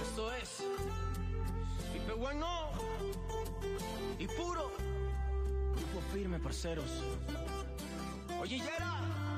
Esto es Pipe Bueno y puro grupo firme, parceros. Oye, Yera.